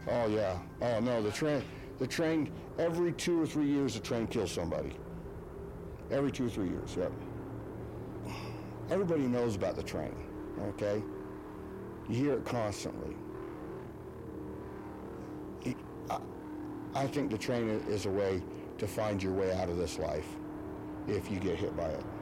Oh, yeah. Oh, no, the train, every 2 or 3 years, the train kills somebody. Every 2 or 3 years, yep. Everybody knows about the train, okay? You hear it constantly. I think the train is a way to find your way out of this life if you get hit by it.